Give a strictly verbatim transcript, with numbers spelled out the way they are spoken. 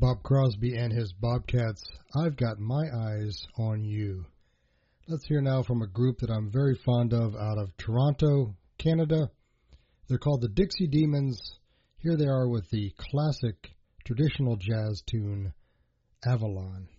Bob Crosby and his Bobcats, I've Got My Eyes on You. Let's hear now from a group that I'm very fond of out of Toronto, Canada. They're called the Dixie Demons. Here they are with the classic traditional jazz tune, Avalon.